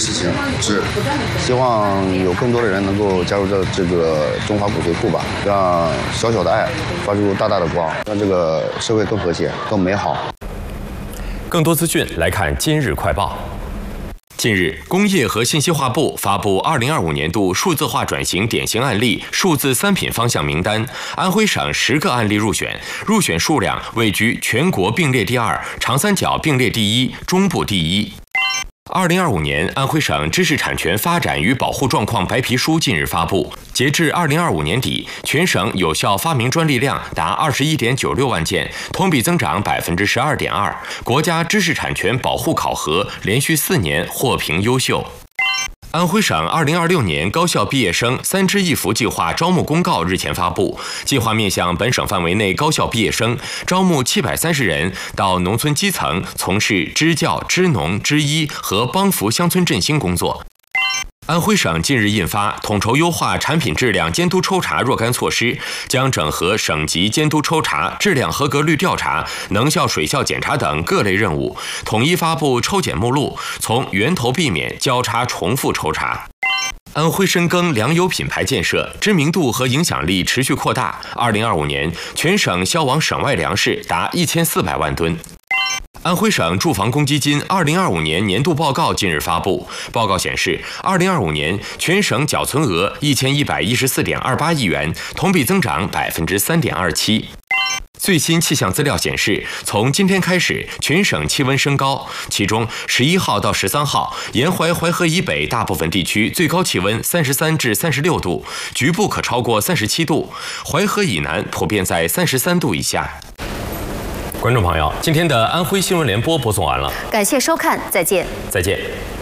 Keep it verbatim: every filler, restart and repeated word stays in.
事情，是希望有更多的人能够加入到这个中华骨髓库吧，让小小的爱发出大大的光，让这个社会更和谐、更美好。 更多资讯来看今日快报。近日，工业和信息化部发布二零二五年度数字化转型典型案例数字三品方向名单，安徽省十个案例入选，入选数量位居全国并列第二，长三角并列第一，中部第一。二零二五年安徽省知识产权发展与保护状况白皮书近日发布，截至二零二五年底，全省有效发明专利量达二十一点九六万件，同比增长百分之十二点二。国家知识产权保护考核连续四年获评优秀。安徽省二零二六年高校毕业生三支一扶计划招募公告日前发布，计划面向本省范围内高校毕业生，招募七百三十人到农村基层从事支教、支农、支医和帮扶乡村振兴工作。安徽省近日印发统筹优化产品质量监督抽查若干措施，将整合省级监督抽查、质量合格率调查、能效水效检查等各类任务，统一发布抽检目录，从源头避免交叉重复抽查。安徽深耕粮油品牌建设，知名度和影响力持续扩大。二零二五年，全省销往省外粮食达一千四百万吨。安徽省住房公积金二零二五年年度报告近日发布，报告显示，二零二五年全省缴存额一千一百一十四点二八亿元，同比增长百分之三点二七。最新气象资料显示，从今天开始，全省气温升高，其中十一号到十三号，沿淮淮河以北大部分地区最高气温三十三至三十六度，局部可超过三十七度；淮河以南普遍在三十三度以下。观众朋友，今天的安徽新闻联播播送完了， 感谢收看，再见。 再见。